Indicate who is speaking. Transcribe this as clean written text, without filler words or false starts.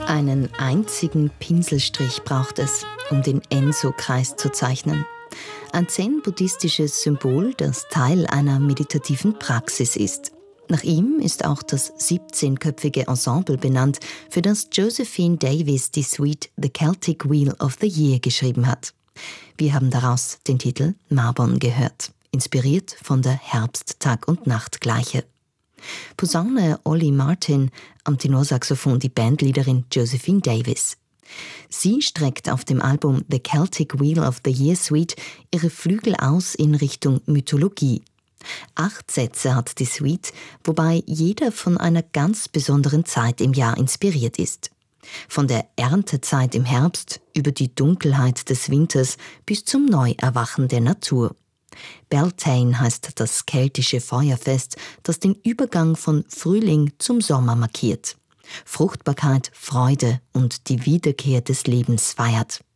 Speaker 1: Einen einzigen Pinselstrich braucht es, um den Enso-Kreis zu zeichnen. Ein zen-buddhistisches Symbol, das Teil einer meditativen Praxis ist. Nach ihm ist auch das 17-köpfige Ensemble benannt, für das Josephine Davis die Suite The Celtic Wheel of the Year geschrieben hat. Wir haben daraus den Titel Mabon gehört, inspiriert von der Herbst-Tag- und Nachtgleiche. Posaune Olly Martin, am Tenorsaxophon die Bandleaderin Josephine Davis. Sie streckt auf dem Album The Celtic Wheel of the Year Suite ihre Flügel aus in Richtung Mythologie. 8 Sätze hat die Suite, wobei jeder von einer ganz besonderen Zeit im Jahr inspiriert ist. Von der Erntezeit im Herbst über die Dunkelheit des Winters bis zum Neuerwachen der Natur. Beltane heißt das keltische Feuerfest, das den Übergang von Frühling zum Sommer markiert. Fruchtbarkeit, Freude und die Wiederkehr des Lebens feiert.